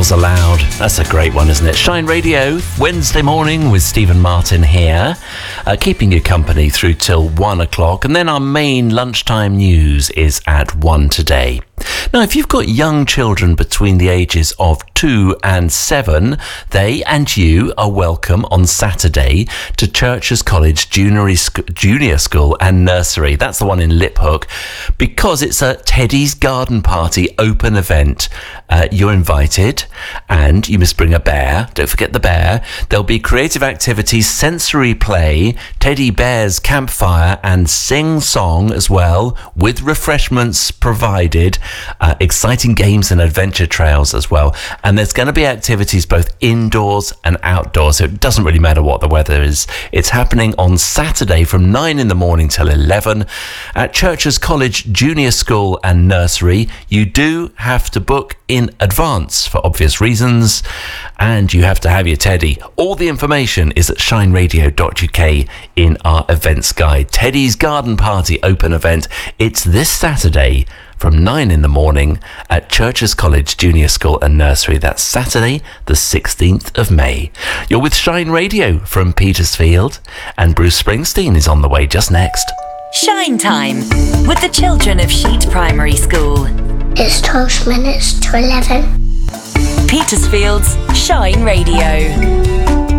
Girls Aloud. That's a great one, isn't it? Shine Radio, Wednesday morning with Stephen Martin here, keeping you company through till 1 o'clock. And then our main lunchtime news is at 1 today. Now, if you've got young children between the ages of 2 and 7, they and you are welcome on Saturday to Churches College Junior School and Nursery. That's the one in Liphook, because it's a Teddy's Garden Party open event. You're invited, and you must bring a bear. Don't forget the bear. There'll be creative activities, sensory play, teddy bears campfire, and sing-song as well, with refreshments provided. Exciting games and adventure trails as well. And there's going to be activities both indoors and outdoors, so it doesn't really matter what the weather is. It's happening on Saturday from 9 in the morning till 11 at Churches College Junior School and Nursery. You do have to book in advance for obvious reasons, and you have to have your teddy. All the information is at shineradio.uk in our events guide. Teddy's Garden Party open event. It's this Saturday from 9 in the morning at Churches College Junior School and Nursery. That's Saturday, the 16th of May. You're with Shine Radio from Petersfield, and Bruce Springsteen is on the way just next. Shine Time with the children of Sheet Primary School. It's 12 minutes to 11. Petersfield's Shine Radio.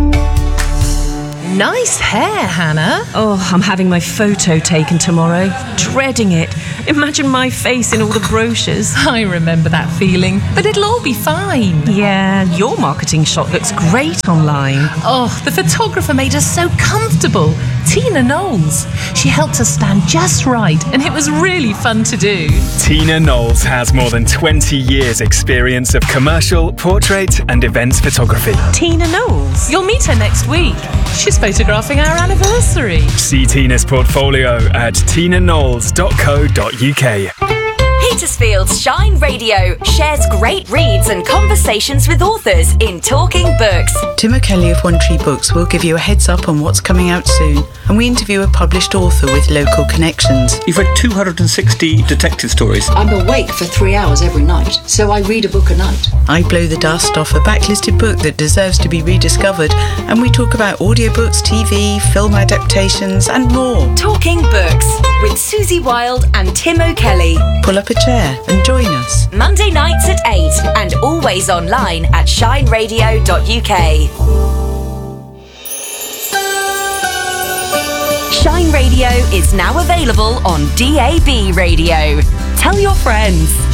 Nice hair, Hannah. Oh, I'm having my photo taken tomorrow. Dreading it. Imagine my face in all the brochures. I remember that feeling, but it'll all be fine. Yeah, your marketing shot looks great online. Oh, the photographer made us so comfortable. Tina Knowles. She helped us stand just right, and it was really fun to do. Tina Knowles has more than 20 years' experience of commercial, portrait, and events photography. Tina Knowles? You'll meet her next week. She's photographing our anniversary. See Tina's portfolio at tinaknowles.co.uk. Petersfield's Shine Radio shares great reads and conversations with authors in Talking Books. Tim O'Kelly of One Tree Books will give you a heads up on what's coming out soon, and we interview a published author with local connections. You've read 260 detective stories. I'm awake for 3 hours every night, so I read a book a night. I blow the dust off a backlisted book that deserves to be rediscovered, and we talk about audiobooks, TV, film adaptations, and more. Talking Books with Susie Wilde and Tim O'Kelly. Pull up a chair and join us. Monday nights at 8 and always online at shineradio.uk. Shine Radio is now available on DAB radio. Tell your friends.